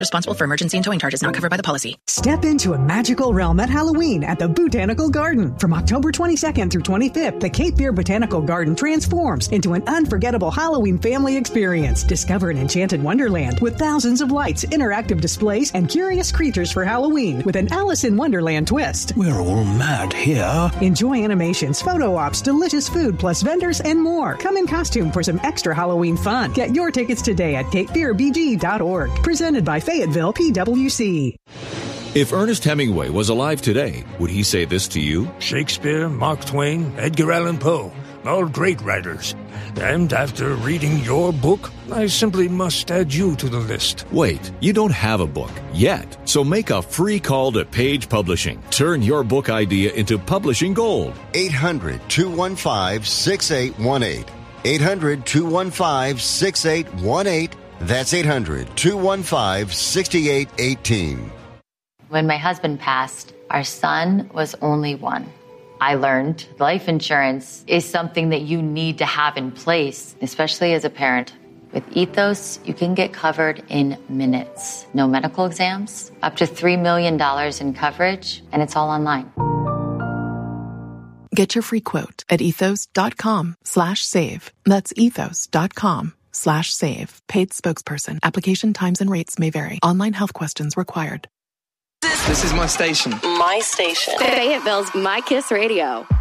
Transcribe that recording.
Responsible for emergency and towing charges not covered by the policy. Step into a magical realm at Halloween at the Botanical Garden. From October 22nd through 25th, the Cape Fear Botanical Garden transforms into an unforgettable Halloween family experience. Discover an enchanted wonderland with thousands of lights, interactive displays, and curious creatures for Halloween with an Alice in Wonderland twist. We're all mad here. Enjoy animations, photo ops, delicious food, plus vendors and more. Come in costume for some extra Halloween fun. Get your tickets today at capefearbg.org. Presented by Fayetteville PWC. If Ernest Hemingway was alive today, would he say this to you? Shakespeare, Mark Twain, Edgar Allan Poe, all great writers. And after reading your book, I simply must add you to the list. Wait, you don't have a book yet. So make a free call to Page Publishing. Turn your book idea into publishing gold. 800-215-6818. 800-215-6818. That's 800-215-6818. When my husband passed, our son was only one. I learned life insurance is something that you need to have in place, especially as a parent. With Ethos, you can get covered in minutes. No medical exams, up to $3 million in coverage, and it's all online. Get your free quote at ethos.com/save. That's ethos.com/save. Paid spokesperson. Application times and rates may vary. Online health questions required. This is my station. My station. Fayetteville's My Kiss Radio.